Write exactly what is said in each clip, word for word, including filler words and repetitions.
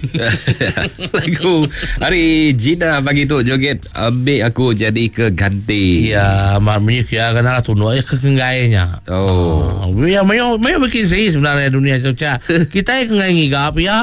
Lagu hari Gina bagi tu joget ambil aku jadi keganti. Ya, maknanya kira kena tunduk ya kekenggainya. Oh. Uh, ya, mayo mayo bikin sih sebenarnya dunia tu cak. Kita yang kengai ngigap ya.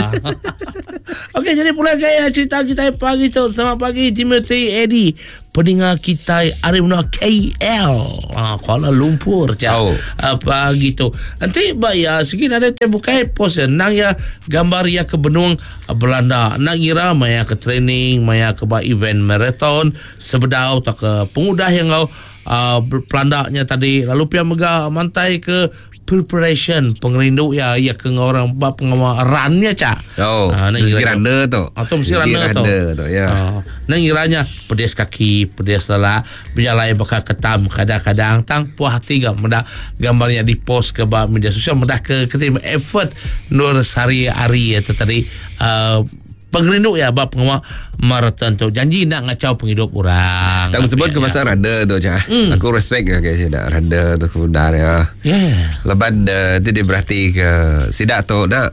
Okey, jadi pula gaya cerita kita pagi tu. Selamat pagi Timothy Eddie. Pendengar kita Arimuna K L ah, Kuala Lumpur cak. Oh. Apa gitu. Nanti bayar sikit ada terbuka pos nang ya gambar ya ke benung Belanda. Nak kira maya ke training, maya ke ba event marathon sebedau tak ke pengudah yang kau uh, pelandaknya tadi. Lalu pia mega mantai ke preparation pengerindu ya ya ke orang bab pengamarannya cak. Oh, uh, mesti runner tu. Atau mesti runner tu. tu ya. Uh, nang kiranya pedes kaki, pedes lala, berjalan bakal ketam kadang-kadang tang puas hati gam mendak gambarnya di post ke bab media sosial mendak ke ketim effort nur sari ari ya tadi uh, pengerindu ya bab pengamak marathon tu janji nak ngacau penghidup orang. Tak sebut ke pasal randa tu cak. Mm. Aku respect ke ke sidak randa tu kebenar ya. Yeah. Leban uh, tu dia berarti ke sidak tu nak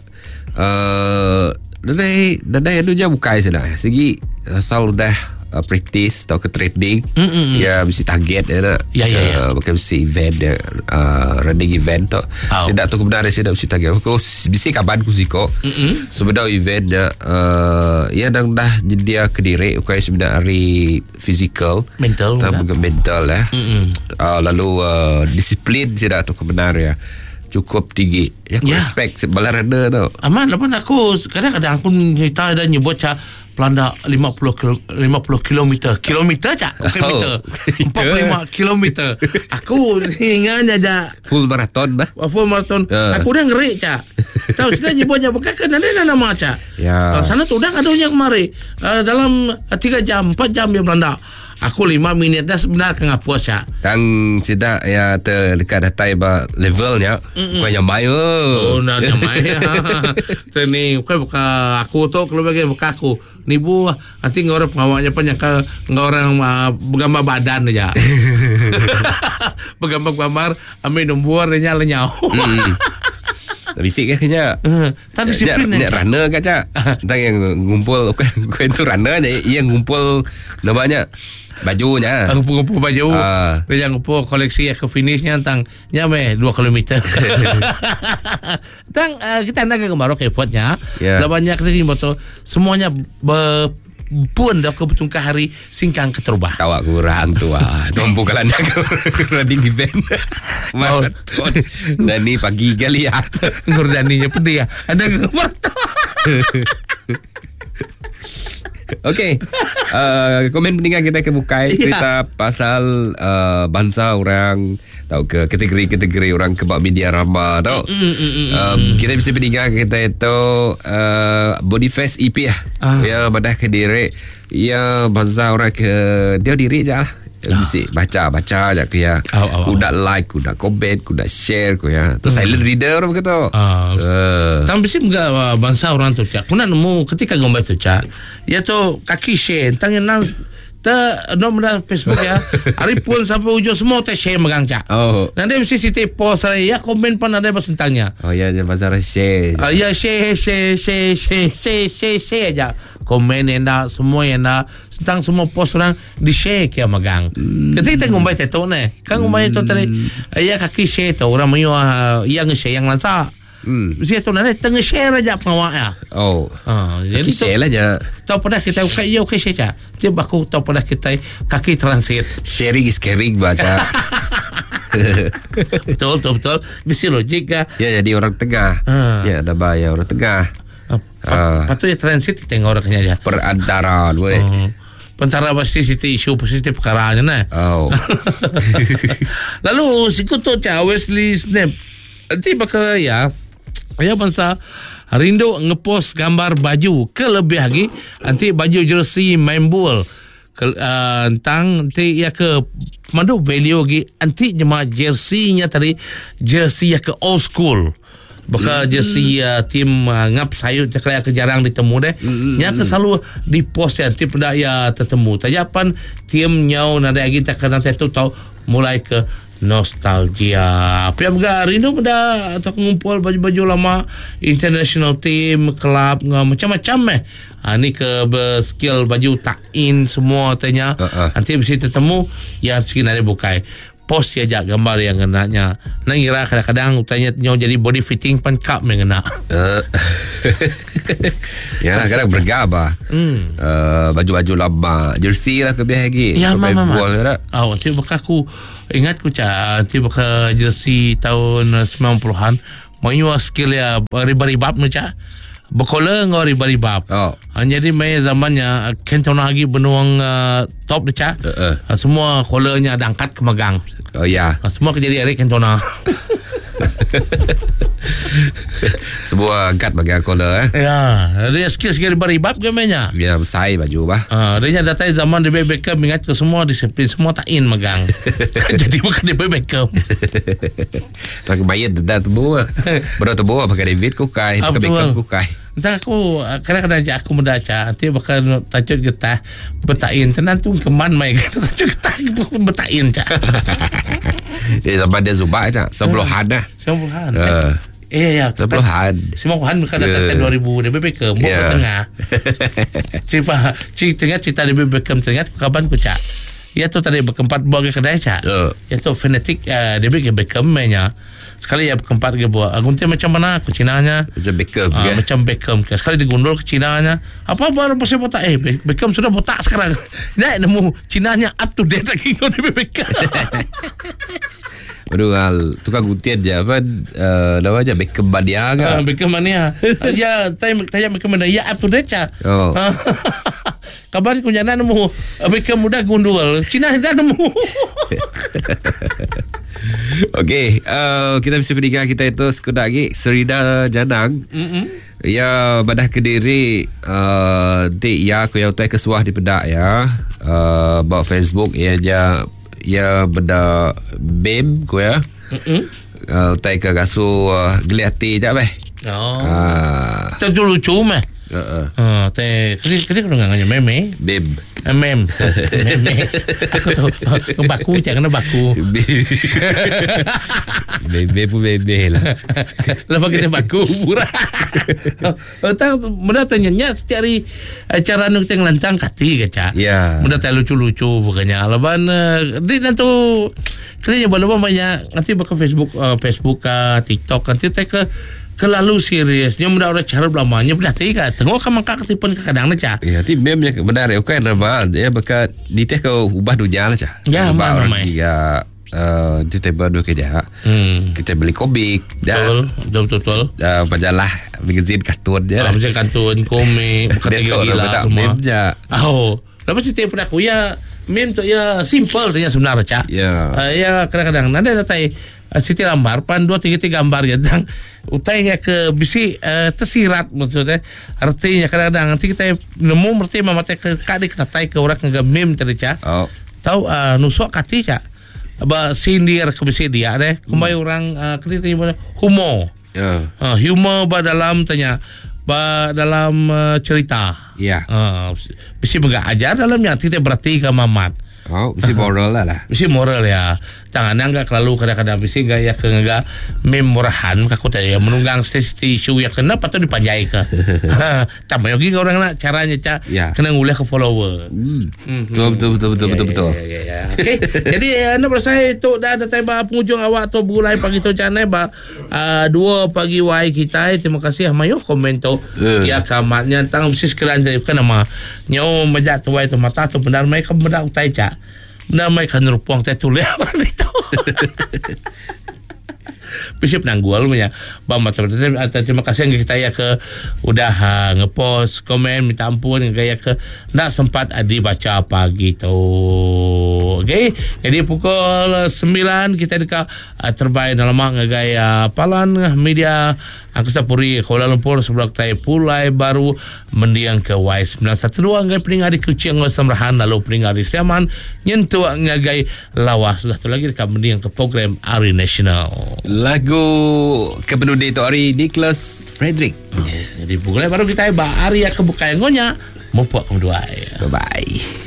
uh, dadai dadai anu je bukai sidak. Segi asal dah Uh, practice atau ke trading Mm-mm. ya mesti target ya nak ya ya ya bukan mesti event ya, uh, running event tu oh. Tidak tu kebenaran saya mesti target aku mesti kapan aku siko sebenarnya event ya uh, ya dah dah dia kediri aku sebenarnya hari physical mental tak mental ya uh, lalu uh, disiplin saya tu kebenaran ya cukup tinggi ya aku yeah. respect sebelah rada tu aman lepas aku kadang-kadang aku cerita dan nyebut cak Pelanda lima puluh kilometer kilometer cak bukan oh, meter empat puluh lima kilometer aku ingat ada full marathon bah full marathon uh. aku dah ngeri cak tahu sudah nyebutnya bukan kan ada nama cak ya. uh, sana tu udah ada yang kemari uh, dalam tiga jam empat jam ya Belanda aku lima minit dah sebenarnya kengapus cak tang tidak ya terdekat datai ba levelnya bukan yang baik oh nak yang baik training bukan buka aku tu kalau bagian buka aku ni bu nanti orang pengawalnya penyangka orang uh, bergambar badan aja bergambar-gambar ambil nombor dia lenyau hmm. Bisik kan kena uh, tak disiplin ni runner kan cak tentang yang ngumpul bukan bukan tu runner dia yang ngumpul namanya bajunya ngumpul-ngumpul baju uh. dia ngumpul koleksi ke finishnya tentang nyampe dua kilometer tentang uh, kita nak ke kemaru effortnya yeah. Dah banyak tadi motor semuanya be, pun dah kebetul ke hari singkang keterubah tawa kurang tua tompu kalan aku running event marathon dan ni pagi kali ya ngurdaninya pedih ya ada kemaru Okey, uh, komen pendengar kita ke bukai cerita yeah. pasal uh, bangsa orang tahu ke kategori-kategori orang kebab media rama tahu. Mm, mm, mm, um, kita bisa pendengar kita itu uh, Boniface E P lah. Ah. Ya badah ke diri ya bangsa orang ke dia diri je lah. Bisik baca-baca je aku ya. Oh, oh, aku nak like, aku nak comment, aku nak share aku ya. Tu hmm. silent reader orang kata. Ah. Uh. Tapi bisik enggak bangsa orang tu cak. Aku nak nemu ketika gambar tu cak. Ya tu kaki share, tangan nang ta nombor Facebook ya. Hari pun sampai ujung semua te share megang cak. Oh. Nanti mesti siti post ya komen pun ada pasentangnya. Oh ya je bazar share. Ah ya share share share share share share share aja. Komen yang dah semua yang dah tentang semua post orang di share kia magang. Hmm. Ketika kita ngumbai tu ne, kan ngumbai tu tadi, ya kaki share tu orang mayu uh, yang share yang lansa. Hmm. Mesti tu nanti tengah share aja pengawal ya. Oh. Ah, jadi share lah je. Tahu pernah kita ukai ya ukai share je. Dia baku tahu pernah kita kaki transit. Sharing is caring baca. betul betul betul. Mesti logik kan. Ya jadi orang tengah. Ah. Ya ada bahaya orang tengah. Uh, uh, patutnya transit tengok orangnya dia perantara gue uh, pentara pasti siti isu pasti perkaranya nah oh. Lalu sikutu cah Wesley Snap nanti bakal ya ya bangsa rindu ngepost gambar baju ke lebih lagi nanti baju jersey main bola ke, uh, tentang nanti ya ke mandu value lagi nanti jemaah jersey-nya tadi jersey ya ke old school Baka jersey uh, tim uh, ngap sayut cakap ke jarang ditemu deh. Mm-hmm. Nya ke selalu di post ya tim pada ya tertemu. Tajapan tim nyau nada lagi tak kadang saya tu tahu mulai ke nostalgia. Apa yang gak rindu pada atau ngumpul baju-baju lama international team, club macam-macam eh. Ha, ni ke skill baju tak-in semua tanya. Uh-uh. Nanti mesti tertemu yang sekian ada bukai. Post dia ajak gambar yang kenanya. Nang kira kadang-kadang utanya nyo jadi body fitting pan cup yang kena. Uh. Ya kadang bergabah. Hmm. Uh, baju-baju lama, jersey lah kebiasa lagi. Ya mama. Oh, nanti baka aku ingat ku cak, nanti baka jersey tahun sembilan puluhan. Mau nyu skill ya riba-ribab macam. Bekola ngau riba-ribab. Oh. Jadi mai zamannya Cantona lagi benuang uh, top dia. Uh, uh. Semua kolanya ada angkat ke megang. Oh ya. Yeah. Semua kejadi Eric Cantona. Semua angkat megang kola eh. Ya, dia skill-skill riba-ribab ke mainnya. Ya, besar baju bah. Ah, uh, dia datang zaman David Beckham ingat ke semua disiplin semua tak-in megang. Jadi bukan David Beckham. Tak bayar dah tubuh. Baru tubuh pakai David kukai, pakai Beckham kukai. Entah aku kadang-kadang aku mendaca nanti bakal tajuk getah betain tenan tu keman mai tajuk getah betain cak. Eh zaman dia Zubak cak sebuluhan dah. Sebuluhan. Uh. Eh ya, sebuluhan. Sebuluhan mereka datang tahun dua ribu D B Beckham yeah. Tengah. Cerita cerita tengah cerita D B Beckham tengah kapan ku cak. Ya tu tadi berkeempat buat ke kedai cak. Uh. Ya tu fanatik uh, D B Beckham mainnya. Sekali ya berkeempat ke buat. Aku nanti macam mana aku Cinanya. Macam Beckham uh, ke? Macam Beckham ke. Sekali digundul ke Cinanya. Apa baru pasal botak? Eh Beckham sudah botak sekarang. Dah nemu Cinanya up to date lagi kau D B Beckham. Aduh, al tukang gutian je apa uh, nama aja Beckham Mania ke? Uh, Beckham Mania. Ya, tanya tanya Beckham Mania ya up to date cak. Oh. Kabar ku jana nemu Beckham muda gundul. Cina dah nemu. Okey, uh, kita mesti peninggal kita itu sekudar lagi Serida Janang. Mm-hmm. Ya, badah Kediri uh, di ya aku yang utai kesuah di pedak ya. Uh, bawa Facebook ya dia ya benda bem ko ya. Mm-hmm. Uh, utai ke gasu uh, geliati je beh. Oh. Ah. Uh. Tu lucu meh. Heeh. Uh, teh kali kali kena nganya meme. Bem. Mem. Meme. Aku tahu baku jangan baku. Bebe pun bebe lah. Lepas kita baku murah. Tahu mudah tanya setiap hari acara nu kita ngelantang kati kaca. Ya. Mudah tanya lucu-lucu bukannya. Leban di nanti katanya balaba banyak nanti bakal Facebook uh, Facebook uh, TikTok nanti teh ke kelalu seriusnya mudah orang cara belamanya belah tiga tengok kan mangka ketipan ke kadang aja. Ya, ti memnya benar ya kan nama dia bakal di teh ke ubah dunia lah cah. Ya, sebab orang dia uh, di teh baru kerja. Hmm. Kita beli komik dah. Betul, betul betul. Uh, majalah magazine kartun dia. Ah, macam kartun, komik, bukan gila semua. Memja. Oh, lepas si teh pernah ku ya mem tu ya simple tu ya sebenarnya cah. Ya. Uh, ya kadang-kadang ada datai Uh, Siti lambar pan dua tiga tiga gambar ya dan utainya ke bisi uh, tersirat maksudnya artinya kadang-kadang nanti kita nemu merti mamate ke kadi kena tai ke orang ngga meme tadi cak. Oh. Tahu uh, nusuk kati cak. Ba sindir ke bisi dia deh. Kumbai hmm. orang uh, ketika humor. Yeah. Uh, humor ba dalam tanya ba dalam uh, cerita. Ya. Yeah. Uh, bisi enggak ajar dalamnya tidak berarti ke mamat. Oh, mesti moral lah lah. Mesti moral ya. Tangannya enggak kelalu kadang-kadang mesti enggak ya ke enggak memurahan aku tadi ya menunggang stage isu ya kena patut dipanjai ke. Tambah lagi ke orang nak caranya cak ya. Kena ngulah ke follower. Hmm. Mm-hmm. Betul betul betul betul ya, betul betul. Ya, ya, ya. Okey. Jadi anda bersama itu dah datang ba penghujung awak tu bulai pagi tu canai ba uh, dua pagi wai kita. Terima kasih mayo komen tu. Uh. Ya kamatnya tang mesti sekalian jadi kan nama nyo majak tu wai tu mata tu benar mai ke benar utai cak. Namai kan rupuang teh tulis apa itu. Bisip nanggul punya. Bang terima kasih yang kita ya ke udah uh, ngepost komen minta ampun gaya ke ndak sempat adi baca pagi tu. Okey. Jadi pukul sembilan kita dekat uh, terbaik dalam ngagaya palan media Angkasa Puri Kuala Lumpur sebelah tai Pulai Baru mendiang ke Y sembilan satu dua ngai peningat di Kuching Samrahan lalu peningat di Siaman nyentuh ngagai lawas sudah tu lagi dekat mendiang ke program Ari Nasional. lagu kepenuh Tok Ari Nicholas Frederick. Jadi pukul baru kita ba Arya kebuka ngonya mau puak kedua. Bye bye.